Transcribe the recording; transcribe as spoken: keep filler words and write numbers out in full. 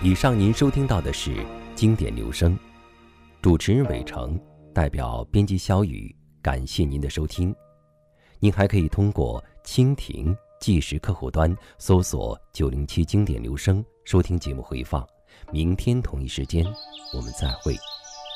以上您收听到的是经典留声，主持人伟成，代表编辑小雨，感谢您的收听。您还可以通过蜻蜓即时客户端搜索九零七经典留声收听节目回放。明天同一时间我们再会。